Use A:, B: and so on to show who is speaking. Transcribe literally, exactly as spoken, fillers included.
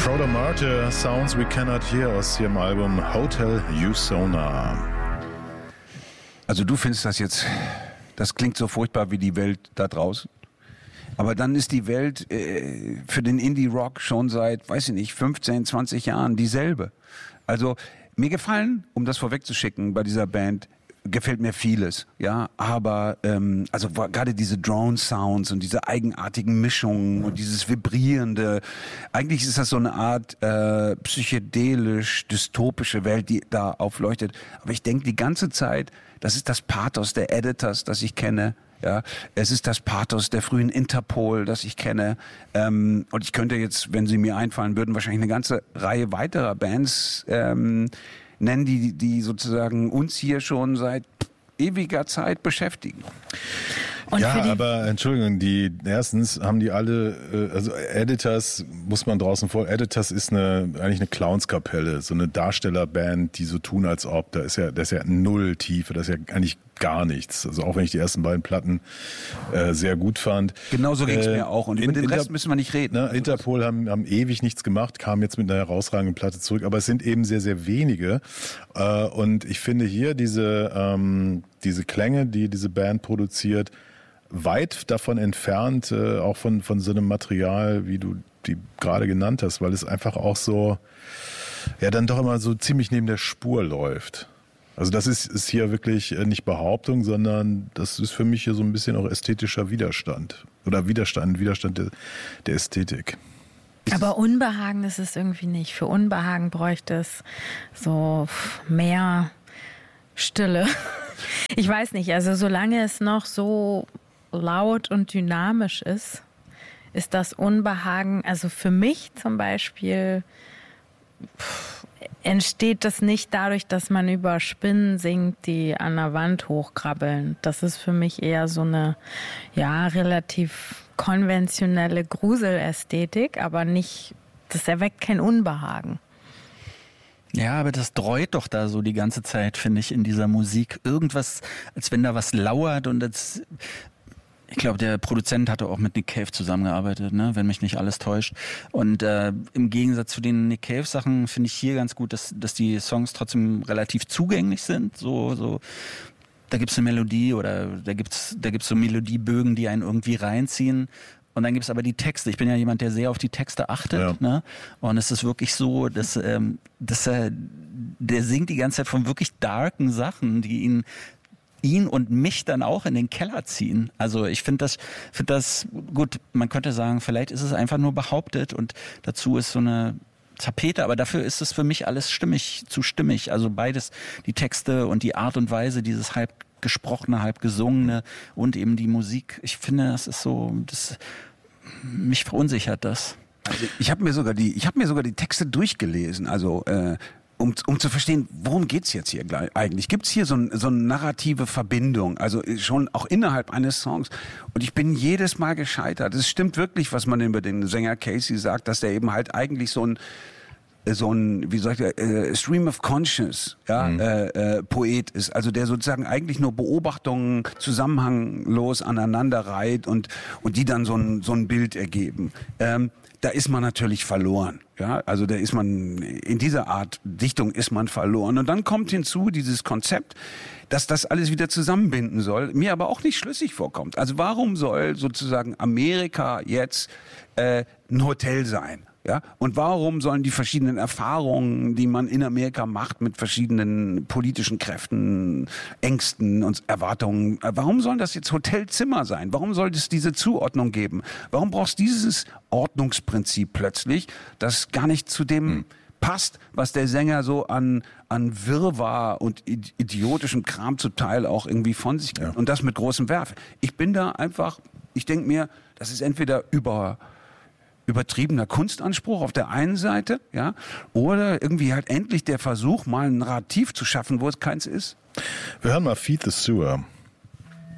A: Proto Marte, Sounds We Cannot Hear aus ihrem Album Hotel Usona.
B: Also du findest das jetzt, das klingt so furchtbar wie die Welt da draußen. Aber dann ist die Welt äh, für den Indie-Rock schon seit, weiß ich nicht, fünfzehn, zwanzig Jahren dieselbe. Also mir gefallen, um das vorwegzuschicken, bei dieser Band gefällt mir vieles, ja, aber ähm, also gerade diese Drone-Sounds und diese eigenartigen Mischungen und dieses vibrierende, eigentlich ist das so eine Art äh, psychedelisch-dystopische Welt, die da aufleuchtet. Aber ich denke die ganze Zeit, das ist das Pathos der Editors, das ich kenne. Ja, es ist das Pathos der frühen Interpol, das ich kenne. Ähm, und ich könnte jetzt, wenn sie mir einfallen würden, wahrscheinlich eine ganze Reihe weiterer Bands ähm, nennen, die, die sozusagen uns hier schon seit ewiger Zeit beschäftigen.
A: Und ja, aber Entschuldigung, die erstens haben die alle, also Editors muss man draußen vor. Editors ist eine eigentlich eine Clownskapelle, so eine Darstellerband, die so tun, als ob. Da ist ja, das ist ja null Tiefe, das ist ja eigentlich gar nichts. Also auch wenn ich die ersten beiden Platten äh, sehr gut fand.
B: Genauso ging es äh, mir auch. Und über den
A: Inter-
B: Rest müssen wir nicht reden.
A: Ne, Interpol haben, haben ewig nichts gemacht, kamen jetzt mit einer herausragenden Platte zurück. Aber es sind eben sehr, sehr wenige. Äh, und ich finde hier diese, ähm, diese Klänge, die diese Band produziert, weit davon entfernt, äh, auch von, von so einem Material, wie du die gerade genannt hast, weil es einfach auch so, ja, dann doch immer so ziemlich neben der Spur läuft. Also das ist, ist hier wirklich nicht Behauptung, sondern das ist für mich hier so ein bisschen auch ästhetischer Widerstand. Oder Widerstand, Widerstand der, der Ästhetik.
C: Aber Unbehagen ist es irgendwie nicht. Für Unbehagen bräuchte es so mehr Stille. Ich weiß nicht, also solange es noch so laut und dynamisch ist, ist das Unbehagen, also für mich zum Beispiel, pff, entsteht das nicht dadurch, dass man über Spinnen singt, die an der Wand hochkrabbeln. Das ist für mich eher so eine, ja, relativ konventionelle Gruselästhetik, aber nicht, das erweckt kein Unbehagen.
D: Ja, aber das dreut doch da so die ganze Zeit, finde ich, in dieser Musik. Irgendwas, als wenn da was lauert und als... Ich glaube, der Produzent hatte auch mit Nick Cave zusammengearbeitet, ne, wenn mich nicht alles täuscht. Und äh, im Gegensatz zu den Nick Cave-Sachen finde ich hier ganz gut, dass, dass die Songs trotzdem relativ zugänglich sind. So, so, da gibt's eine Melodie oder da gibt's, da gibt's so Melodiebögen, die einen irgendwie reinziehen. Und dann gibt's aber die Texte. Ich bin ja jemand, der sehr auf die Texte achtet. Ja. Ne? Und es ist wirklich so, dass, ähm, dass er, der singt die ganze Zeit von wirklich darken Sachen, die ihn ihn und mich dann auch in den Keller ziehen. Also ich finde das, finde das gut, man könnte sagen, vielleicht ist es einfach nur behauptet und dazu ist so eine Tapete, aber dafür ist es für mich alles stimmig, zu stimmig. Also beides, die Texte und die Art und Weise, dieses halb gesprochene, halb gesungene und eben die Musik. Ich finde, das ist so, das, mich verunsichert das.
B: Also ich habe mir sogar die, ich habe mir sogar die Texte durchgelesen, also äh, Um, um zu verstehen, worum geht's jetzt hier eigentlich? Gibt's hier so, ein, so eine narrative Verbindung, also schon auch innerhalb eines Songs? Und ich bin jedes Mal gescheitert. Es stimmt wirklich, was man über den Sänger Casey sagt, dass der eben halt eigentlich so ein so ein, wie soll ich sagen, äh, Stream of Conscious, ja, mhm. äh, äh, Poet ist, also der sozusagen eigentlich nur Beobachtungen zusammenhanglos aneinander reiht und und die dann so ein so ein Bild ergeben. Ähm, da ist man natürlich verloren, ja, also da ist man in dieser Art Dichtung ist man verloren und dann kommt hinzu dieses Konzept, dass das alles wieder zusammenbinden soll, mir aber auch nicht schlüssig vorkommt. Also warum soll sozusagen Amerika jetzt äh, ein Hotel sein? Ja, und warum sollen die verschiedenen Erfahrungen, die man in Amerika macht mit verschiedenen politischen Kräften, Ängsten und Erwartungen, warum sollen das jetzt Hotelzimmer sein? Warum soll es diese Zuordnung geben? Warum brauchst du dieses Ordnungsprinzip plötzlich, das gar nicht zu dem hm. passt, was der Sänger so an an Wirrwarr und idiotischem Kram zum Teil auch irgendwie von sich gibt. Ja. Und das mit großem Werf. Ich bin da einfach, ich denke mir, das ist entweder über übertriebener Kunstanspruch auf der einen Seite, ja, oder irgendwie halt endlich der Versuch, mal ein Narrativ zu schaffen, wo es keins ist.
A: Wir hören mal Feed the Sewer.